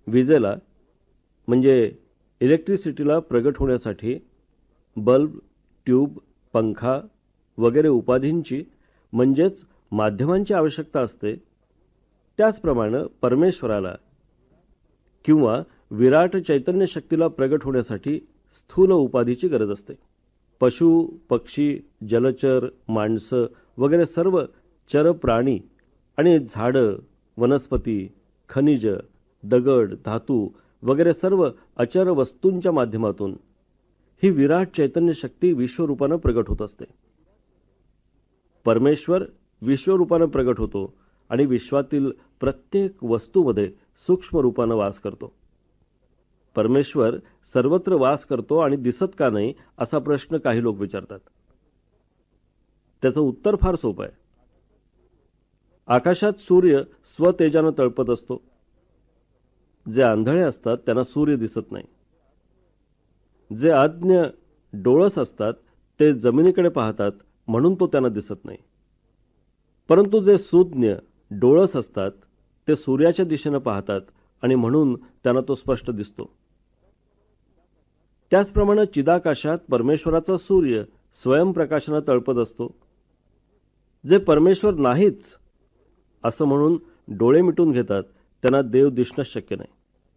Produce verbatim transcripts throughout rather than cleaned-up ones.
विजेला म्हणजे इलेक्ट्रिसिटीला प्रगट होण्यासाठी बल्ब, ट्यूब, पंखा वगैरे उपाधींची म्हणजेच माध्यमांची आवश्यकता असते, त्याचप्रमाणे परमेश्वराला किंवा विराट चैतन्य शक्तीला प्रगट होण्यासाठी स्थूल उपाधीची गरज असते. पशु, पक्षी, जलचर, माणसं वगैरे सर्व चर प्राणी आणि झाडं, वनस्पती, खनिज, दगड, धातू वगैरे सर्व अचर वस्तूंच्या माध्यमातून ही विराट चैतन्य शक्ती विश्वरूपानं प्रगट होत असते. परमेश्वर विश्वरूपानं प्रगट होतो आणि विश्वातील प्रत्येक वस्तूमध्ये सूक्ष्म रूपानं वास करतो. परमेश्वर सर्वत्र वास करतो आणि दिसत का नाही असा प्रश्न काही लोक विचारतात. त्याचं उत्तर फार सोपं आहे. आकाशात सूर्य स्वतेजानं तळपत असतो. जे आंधळे असतात त्यांना सूर्य दिसत नाही. जे अज्ञ डोळस असतात ते जमिनीकडे पाहतात म्हणून तो त्यांना दिसत नाही. परंतु जे सुज्ञ डोळस असतात ते सूर्याच्या दिशेनं पाहतात आणि म्हणून त्यांना तो स्पष्ट दिसतो. त्याचप्रमाणे चिदाकाशात परमेश्वराचा सूर्य स्वयंप्रकाशानं तळपत असतो. जे परमेश्वर नाहीच असं म्हणून डोळे मिटून घेतात त्यांना देव दिसणं शक्य नाही.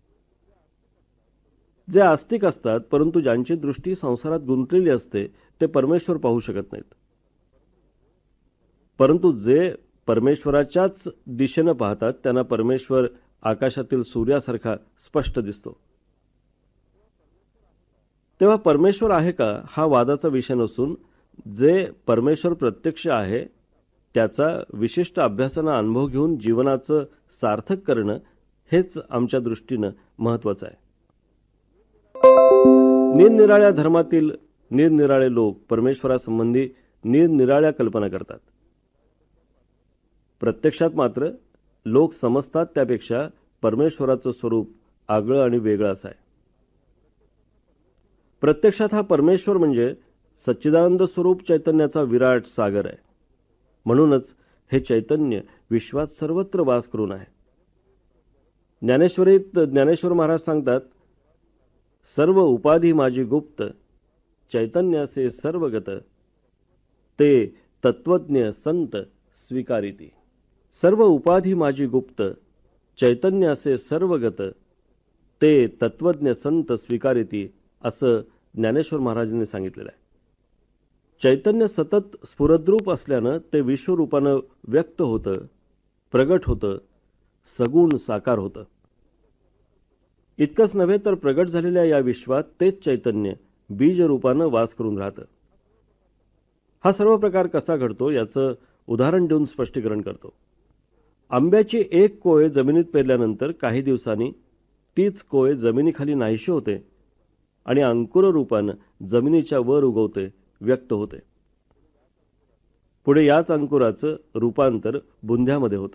जे आस्तिक असतात परंतु ज्यांची दृष्टी संसारात गुंतलेली असते ते परमेश्वर पाहू शकत नाहीत. परंतु जे परमेश्वराच्याच दिशेनं पाहतात त्यांना परमेश्वर आकाशातील सूर्यासारखा स्पष्ट दिसतो. तेव्हा परमेश्वर आहे का हा वादाचा विषय नसून जे परमेश्वर प्रत्यक्ष आहे त्याचा विशिष्ट अभ्यासानं अनुभव घेऊन जीवनाचं सार्थक करणं हेच आमच्या दृष्टीनं महत्त्वाचं आहे. निरनिराळ्या धर्मातील निरनिराळे लोक परमेश्वरासंबंधी निरनिराळ्या कल्पना करतात. प्रत्यक्षात मात्र लोक समजतात त्यापेक्षा परमेश्वराचं स्वरूप आगळं आणि वेगळं असं आहे. प्रत्यक्षात हा परमेश्वर म्हणजे सच्चिदानंद स्वरूप चैतन्याचा विराट सागर आहे. म्हणूनच हे चैतन्य विश्वात सर्वत्र वास करून आहे. ज्ञानेश्वरीत ज्ञानेश्वर महाराज सांगतात, सर्व उपाधी माझी गुप्त चैतन्याचे सर्वगत ते तत्वज्ञ संत स्वीकारिती. सर्व उपाधी माझी गुप्त चैतन्याचे सर्वगत ते तत्वज्ञ संत स्वीकारिती असं ज्ञानेश्वर महाराजांनी सांगितलेलं आहे. चैतन्य सतत स्फुरद्रूप असल्यानं ते विश्वरूपानं व्यक्त होतं, प्रगट होतं, सगुण साकार होतं. इतकंच नव्हे तर प्रगट झालेल्या या विश्वात तेच चैतन्य बीजरूपानं वास करून राहतं. हा सर्व प्रकार कसा घडतो याचं उदाहरण देऊन स्पष्टीकरण करतो. आंब्याची एक कोय जमिनीत पेरल्यानंतर काही दिवसांनी तीच कोय जमिनीखाली नाहीशी होते आणि अंकुर रूपानं जमिनीच्या वर उगवते, व्यक्त होते. पुढे याच अंकुराचं रूपांतर बुंध्यामध्ये होतं.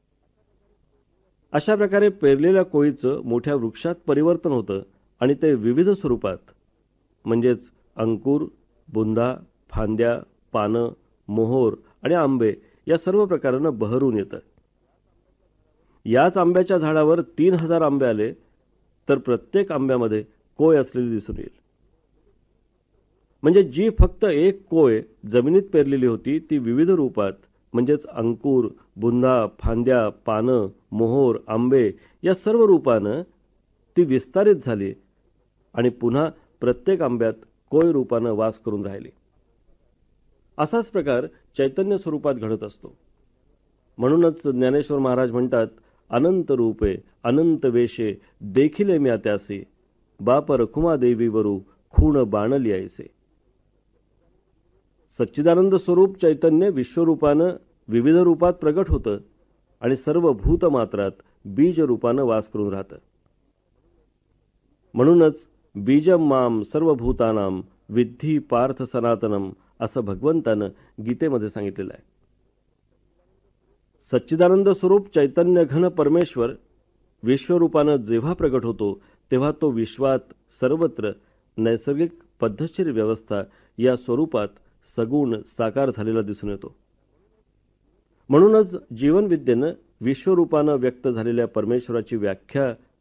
अशा प्रकारे पेरलेल्या कोळीचं मोठ्या वृक्षात परिवर्तन होतं आणि ते विविध स्वरूपात म्हणजेच अंकुर, बुंधा, फांद्या, पानं, मोहोर आणि आंबे या सर्व प्रकारानं बहरून येतं. याच आंब्याच्या झाडावर तीन हजार आंबे आले तर प्रत्येक आंब्यामध्ये कोय असलेली दिसून येईल. म्हणजे जी फक्त एक कोय जमिनीत पेरलेली होती ती विविध रूपात म्हणजेच अंकुर, बुंधा, फांद्या, पानं, मोहोर, आंबे या सर्व रूपानं ती विस्तारित झाली आणि पुन्हा प्रत्येक आंब्यात कोय रूपानं वास करून राहिली. असाच प्रकार चैतन्य स्वरूपात घडत असतो. म्हणूनच ज्ञानेश्वर महाराज म्हणतात, अनंत रूपे अनंत वेशे देखिले म्या त्यासे बाप रखुमा देवी वरू खूण बाणली ऐसे. सच्चिदानंद स्वरूप चैतन्य विश्वरूपानं विविध रूपात प्रगट होतं आणि सर्व भूतमात्रात बीज रूपानं वास करून राहतं. म्हणूनच बीजम माम सर्वभूतानाम विद्धी पार्थ सनातनम असं भगवंतानं गीतेमध्ये सांगितलेलं आहे. सच्चिदानंद स्वरूप चैतन्य घन परमेश्वर विश्वरूपानं जेव्हा प्रगट होतो तेव्हा तो विश्वात सर्वत्र नैसर्गिक पद्धतशीर व्यवस्था या स्वरूपात सगुण साकार झालेला दिसून येतो. म्हणूनच जीवनविद्येनं विश्वरूपानं व्यक्त झालेल्या परमेश्वराची व्याख्या